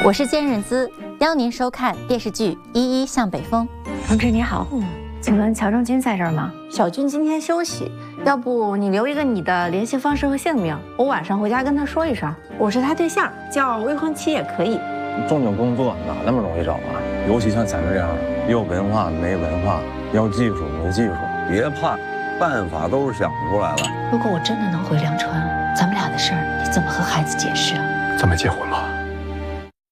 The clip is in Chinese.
我是坚韧姿，邀您收看电视剧《依依向北风》。 同志你好，请问乔正军在这儿吗？ 小军今天休息，要不你留一个你的联系方式和姓名，我晚上回家跟他说一声。我是他对象，叫未婚妻也可以。 正经工作哪那么容易找啊？尤其像咱们这样的，有文化没文化，要技术没技术， 别怕，办法都是想出来了。 如果我真的能回梁川，咱们俩的事儿你怎么和孩子解释啊？ 咱们结婚吧。